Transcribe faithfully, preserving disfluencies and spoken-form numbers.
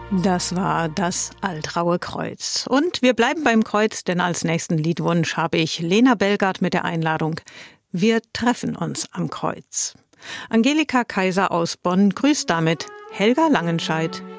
Das war das Altraue Kreuz. Und wir bleiben beim Kreuz, denn als nächsten Liedwunsch habe ich Lena Belgard mit der Einladung Wir treffen uns am Kreuz. Angelika Kaiser aus Bonn grüßt damit Helga Langenscheidt